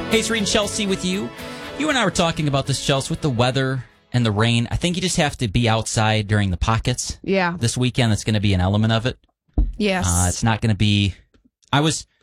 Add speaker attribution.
Speaker 1: Hey, it's Reed and Chelsea with you. You and I were talking about this, Chelsea, with the weather and the rain. I think you just have to be outside during the pockets.
Speaker 2: Yeah.
Speaker 1: This weekend, that's going to be an element of it.
Speaker 2: Yes.
Speaker 1: It's not going to be... I was